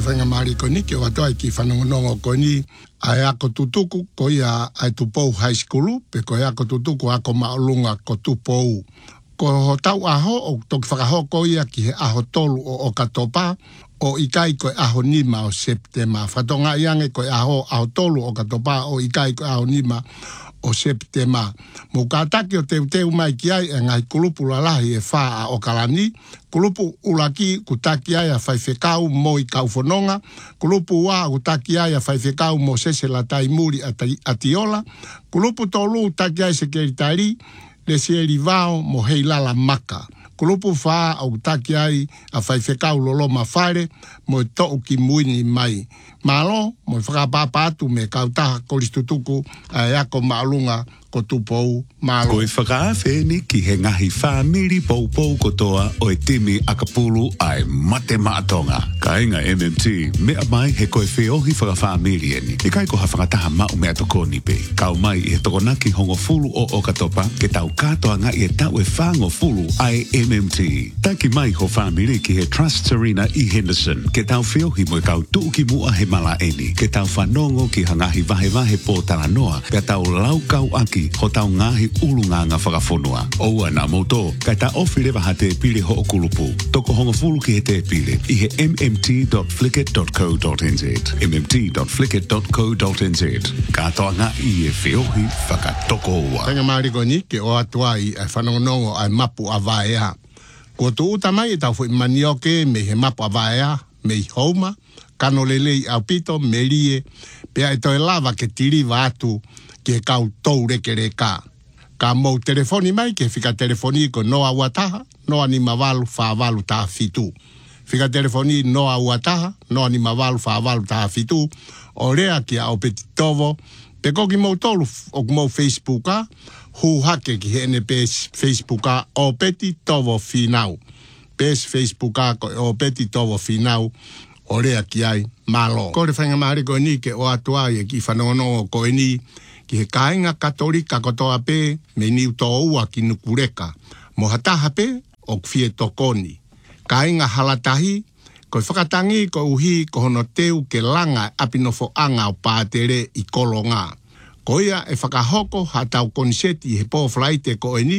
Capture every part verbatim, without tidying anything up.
whanga maari ko ni, ke watoa ki whanongonongo ko ni, ai ako tutuku ko ia ai tupou high school, pe ko ia ako tutuku ako maolunga ko tupou. Ko ho tau aho, o toki whakaho ko ia ki he aho tolu o o katopa, o ikai ko aho nima o Septema. Whatonga iange ko aho aho tolu o katopa, o ikai ko aho nima o Septema. Mo kātaki o teu teu mai ki ai, e ngai kulupu lalahi e whaa o kalani, kulupu ulaki kutaki ai a whaiwhekau mo i kauwhanonga, kulupu wā kutaki ai a whaiwhekau mo sese la taimuri atiola, kulupu tolu taki ai se keritari, le sieri vao mo hei lala maka. Kulupu whaa au taki ai a whaiwhekau lolo mawhare mo i to'u ki muini mai. Malo, mo i whakapapatu me kautaha koristutuku a eako maalunga ko tupou malo. Ko i whakaawheni ki he ngahi whamiri poupou kotoa o e timi akapulu ai mate maatonga. Ka inga M M T, mea mai he koe whiohi whakawhamiri eni. E kai ko ha whakataha mau mea toko ni pe. Kau mai i he tokonaki hongo fulu o o katopa, ke tau katoa nga i e tau e whango fulu ai M M T. Taki mai ho whamiri ki he Trust Serena E. Henderson, ke tau whiohi mo i kau tuuki mua he mala eni, ke tau whanongo ki hangahi vahe vahe po talanoa, ke tau lau kau aki ho tau ngahi ulunga nga whakafonua. Oua na moto, kai ta ofi lewa ha te pile ho o kulupu. Toko hongo fulu ki he te pile, i he m m t dot flickr dot co dot n z. m m t dot flickr dot co dot n z. Katoa nga i e whiohi whakatoko ua. Tanga mariko ni, ke o atua i e whanongonongo ai mapu a vaea. Ko tu uta mai e tau fui manioke me he mapu a vaea, me i houma, kano lelei au pito, me lie, pea e toi lava ke tiri atu ke kau tau reke reka. Ka mou telefoni mai ke fika telefoni ko noa uataha, noa ni mavalu whaavalu taha fitu. Fika telefoni noa uataha, noa ni mavalu whaavalu taha fitu, o rea ki a o peti tovo, pe koki mou tolu o mou Facebooka, hu hake ki he ene pes Facebooka o peti tovo finau. Pes Facebooka o peti tovo finau, o rea ki ai malo. Kore whainga mahariko ni ke o atua e ki whanongonongo ko eni, ki he kāinga katolika kotoa pe me niu tō ua ki nukureka. Mo hataha pe o kwhie tokoni. Kāinga halatahi, ko whakatangi ko uhi ko hono teu ke langa apinofo anga o pātere i kolonga. Ko ia e whakahoko hatau konseti he pōwhlaite ko eni,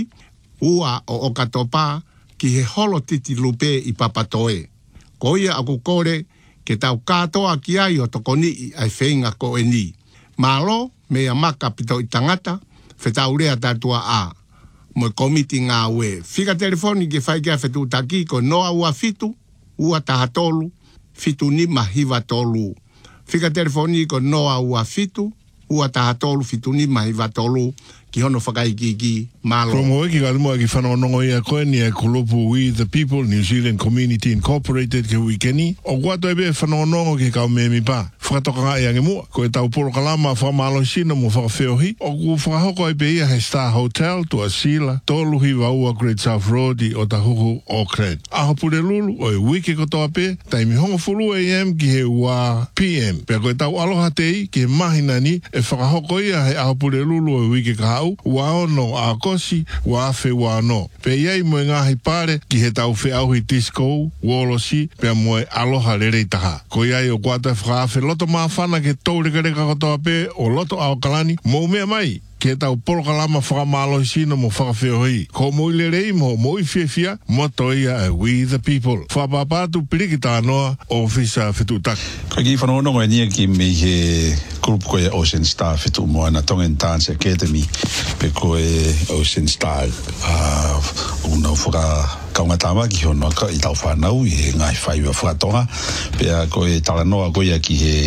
ua o okatopa ki he holo titi lupe i papatoe. Ko ia aku kore ke tau katoa ki ai o tokoni i ai whenga ko eni. Malo, mea maka pito i tangata, whetaurea tatua a. Mo komiti ngā ue. Whika telefoni ke whaikia whetu taki ko noa ua fitu, ua taha tolu, fitu nima hiva tolu. Whika telefoni ko noa ua fitu, ua taha tolu, fitu nima hiva tolu, ki hono whakaikiki malo. From Oeki Galmoa ki whanongonongo ia koe ni e kulupu We the People, New Zealand Community Incorporated ke wikeni. O kuato ebe whanongonongo ki kau me mi pā. Whakatoka ngā ia nge mua. Ko e tau poro kalama whamalo sina mo whakawheohi. O ku whakahoko ebe ia he Star Hotel to Asila. Toluhi waua Great South Road i o tahuhu Auckland. Aho pure lulu o e wiki kotoa pe. Taimi hongo fulu A M ki he ua P M. Pea ko e tau aloha tei ki he mahina ni e whakahoko ia he aho pure lulu o e wiki kahau. Wa ono a kosi, wa afe wa no. Pe iei moe ngahi pare ki he tau whi auhi disco, wolosi, pe moe aloha rere taha. Ko iei o kuata whaafe loto maa whana ke taureka reka kotoa pe o loto ao kalani, mo mea mai. Ke tau porokalama whakamalo sino mo whakawheohi. Ko moile rei mo moi whiawhia, mo toia e We the People. Whapapatu piriki tānoa o whisa whetutaki. Ko ki whanonongo e nia ki me he grupu koe Ocean Star whetu mo ana Tongan Dance Academy pe koe Ocean Star uh, unau whaka kaunga tāma ki hono ka i tau whanau i he ngai whaiwa whakatonga pea koe talanoa koe ki he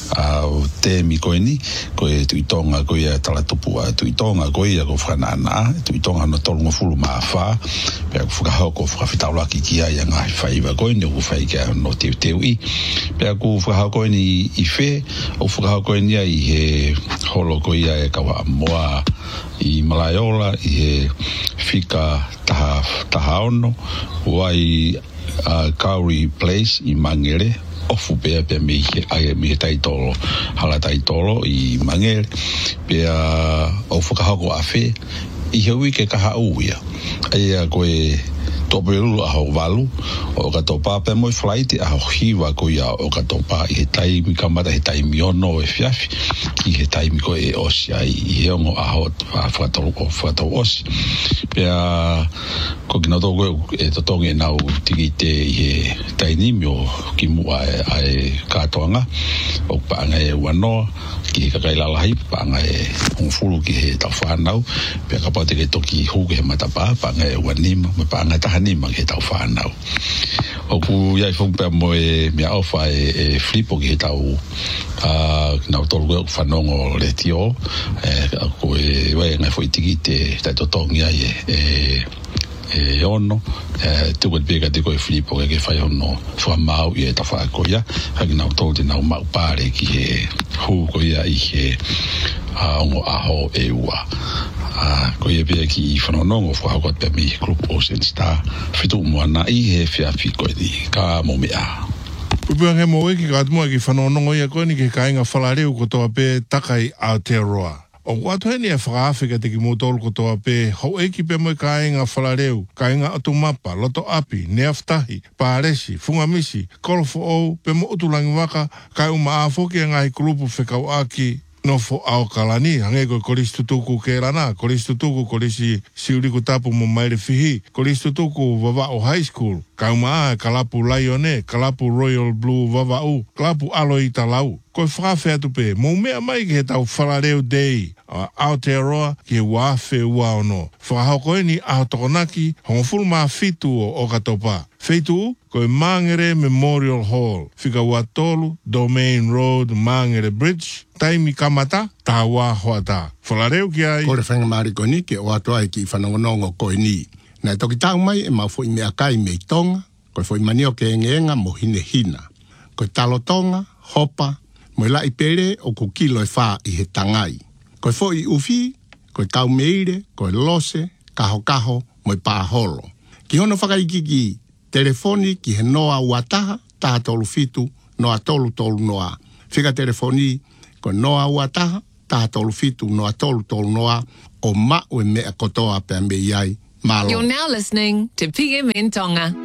uh, tēmi koe ni koe tuitonga koe talatupu tuitonga koe a ko whanana tuitonga no tolunga fulu maa wha pea ko whakahoko whakawhitaulaki ki ai a ngai whaiwa koe ni o whai kia no teu teu i pea ko whakahoko ni i whe o whakahoko ni i he holo koe e kawa moa i Malaiola i he whika taha, taha ono wai uh, Kauri Place i Mangere ofu pea pea me he ai me he taitolo hala taitolo i Mangere pea o whakahoko a whe i he wike kaha uia ai a koe Topelu a ho walu o ka topa pe mo flight a ho hiwa ko ia o ka topa i he tai mi kamata he tai mi ono e fiafi i he tai mi ko e osi ai i he ongo a ho a whakatau o whakatau osi pea ko kina toko e totonge nau tiki te i he tai nimi o ki mua e ai katoanga o paanga e wanoa ki he kakailalahai paanga e hongfulu ki he tau whanau pea kapate ke toki huke he matapa paanga e wanima me paanga taha ni ma ke tau whanau. O ku iai whungpea mo e mea awha e, e flipo ki he tau uh, nau tolu koe whanongo le tio e ko e wai ngai fwoi tiki te tai totongi ai e, e e ono e te koe peka te koe flipo ke ke whai ono whamau i e ta whakoia haki nau tolu te nau mau pare ki he hu koia i he uh, ongo aho e ua. Ah, ko ye be ki whanonongo whakakot pe mi Group Ocean Star whitu moana i he whiawhi koe ni ka mo mea. Pupua he mo eki ka atumua ki whanonongo ia koe ni ke kainga whalareu ko toa pe takai Aotearoa. O watu heni e whakaawhika te ki motolu ko toa pe hau eki pe mo kainga whalareu, kainga atumapa, loto api, neaftahi, pāresi, fungamisi, kolofo ou, pe mo utulangi waka, kai uma aafoki ngai kulupu whekau aki no fo ao kalani hange ko koristu tuku ke rana koristu tuku korisi siuri ku tapu mo maile fihi koristu tuku vava o high school kauma kalapu Lione kalapu Royal Blue vava u kalapu Aloi Talau ko whawhea tupe mo mea mai ke he tau whalareu dei a Aotearoa ki he wafe ua ono whakahau koe ni aho tokonaki hongofuru maa fitu o okatopa feitu ko e Mangere Memorial Hall whika ua tolu Domain Road Mangere Bridge taimi kamata tawa hoata whalareu ki ai kore whenga mariko ni ke o atoa e ki whanongonongo koe ni na toki tau mai e mau fo i mea kai mei tonga koe fo i manio ke engenga mo hine hina koe talo tonga hopa mo la i pere o ku kilo e wha i he tangai koe fo i ufi koe tau meire koe lose kaho kaho mo i pāholo ki hono whakaiki ki telefoni ki he noa uataha taha tolu fitu noa tolu tolu noa whika telefoni ko noa uataha taha tolu fitu noa tolu tolu noa o ma o mea kotoa pe me iai malo. You're now listening to P M N Tonga.